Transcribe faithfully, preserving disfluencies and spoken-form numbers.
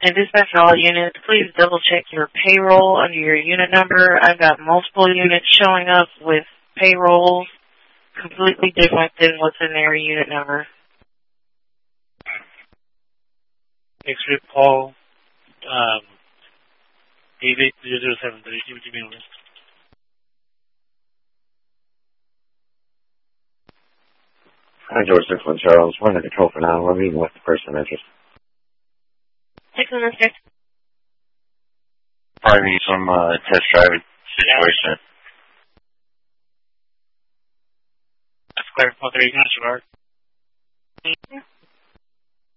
And dispatch all units, please double check your payroll under your unit number. I've got multiple units showing up with payrolls completely different than what's in their unit number. Next group call, um, David zero zero seven three, give me a list. Hi, George six one Charles. We're under control for now. We're meeting with the person of interest. six one six. Probably need some uh, test driving situation. That's clear. Well, there you go, Gerard.